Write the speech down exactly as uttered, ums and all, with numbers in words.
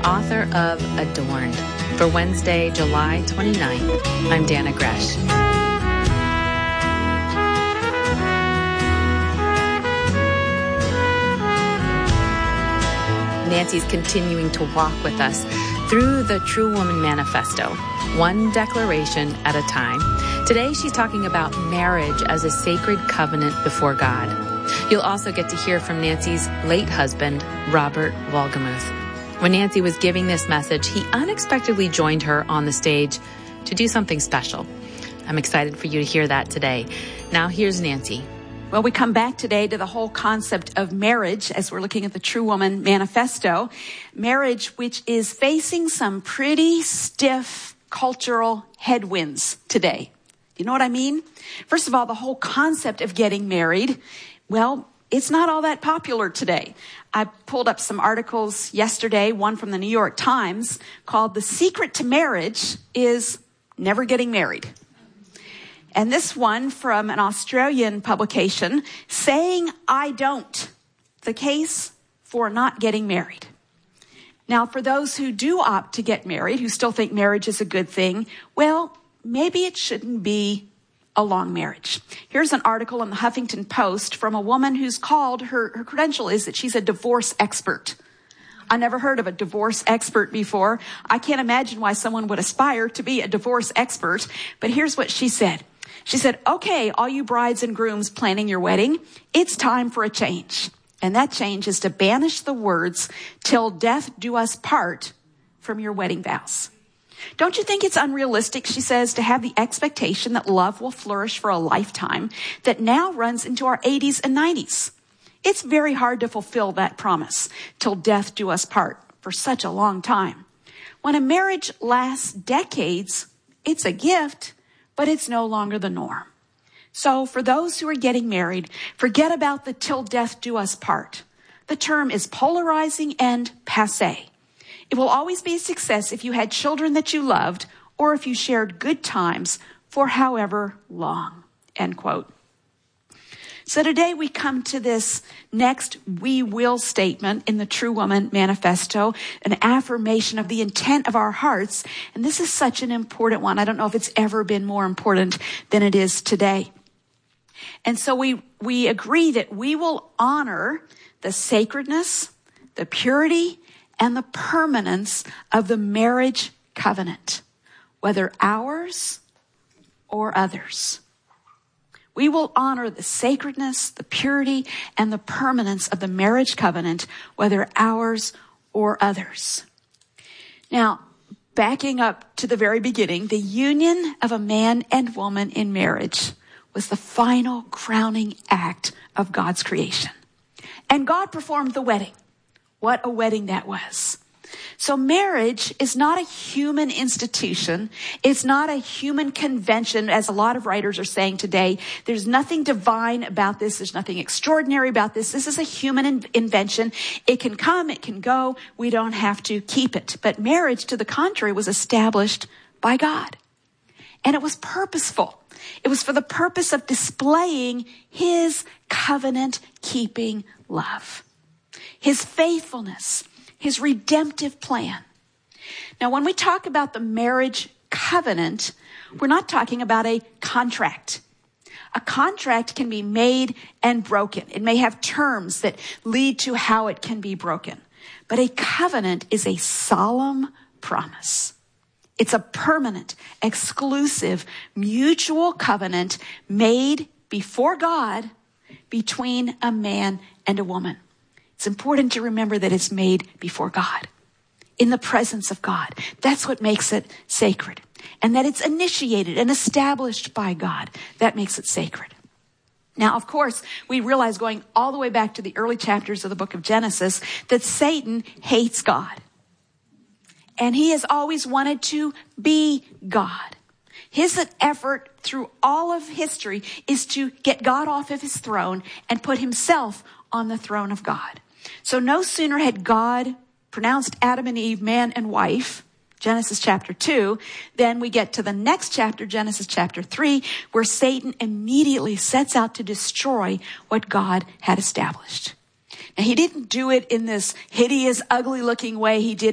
author of Adorned. For Wednesday, July twenty-ninth, I'm Dana Gresh. Nancy's continuing to walk with us through the True Woman Manifesto, one declaration at a time. Today, she's talking about marriage as a sacred covenant before God. You'll also get to hear from Nancy's late husband, Robert Wolgemuth. When Nancy was giving this message, he unexpectedly joined her on the stage to do something special. I'm excited for you to hear that today. Now, here's Nancy. Well, we come back today to the whole concept of marriage as we're looking at the True Woman Manifesto. Marriage, which is facing some pretty stiff cultural headwinds today. You know what I mean? First of all, the whole concept of getting married, well, it's not all that popular today. I pulled up some articles yesterday, one from the New York Times, called "The Secret to Marriage is Never Getting Married." And this one from an Australian publication, "Saying I Don't, the case for not getting married." Now, for those who do opt to get married, who still think marriage is a good thing, well, maybe it shouldn't be a long marriage. Here's an article in the Huffington Post from a woman who's called, her, her credential is that she's a divorce expert. I never heard of a divorce expert before. I can't imagine why someone would aspire to be a divorce expert, but here's what she said. She said, "Okay, all you brides and grooms planning your wedding, it's time for a change. And that change is to banish the words, 'till death do us part,' from your wedding vows. Don't you think it's unrealistic," she says, "to have the expectation that love will flourish for a lifetime that now runs into our eighties and nineties? It's very hard to fulfill that promise, 'till death do us part,' for such a long time. When a marriage lasts decades, it's a gift, but it's no longer the norm. So for those who are getting married, forget about the 'till death do us part.' The term is polarizing and passé. It will always be a success if you had children that you loved or if you shared good times for however long," end quote. So today we come to this next "we will" statement in the True Woman Manifesto, an affirmation of the intent of our hearts. And this is such an important one. I don't know if it's ever been more important than it is today. And so we, we agree that we will honor the sacredness, the purity, and the permanence of the marriage covenant, whether ours or others. We will honor the sacredness, the purity, and the permanence of the marriage covenant, whether ours or others. Now, backing up to the very beginning, the union of a man and woman in marriage was the final crowning act of God's creation. And God performed the wedding. What a wedding that was. So marriage is not a human institution. It's not a human convention, as a lot of writers are saying today. There's nothing divine about this. There's nothing extraordinary about this. This is a human in- invention. It can come, it can go. We don't have to keep it. But marriage, to the contrary, was established by God. And it was purposeful. It was for the purpose of displaying his covenant-keeping love, his faithfulness, his redemptive plan. Now, when we talk about the marriage covenant, we're not talking about a contract. A contract can be made and broken. It may have terms that lead to how it can be broken. But a covenant is a solemn promise. It's a permanent, exclusive, mutual covenant made before God between a man and a woman. It's important to remember that it's made before God, in the presence of God. That's what makes it sacred. And that it's initiated and established by God. That makes it sacred. Now, of course, we realize going all the way back to the early chapters of the book of Genesis that Satan hates God. And he has always wanted to be God. His effort through all of history is to get God off of his throne and put himself on the throne of God. So no sooner had God pronounced Adam and Eve man and wife, Genesis chapter two, then we get to the next chapter, Genesis chapter three, where Satan immediately sets out to destroy what God had established. Now, he didn't do it in this hideous, ugly looking way he did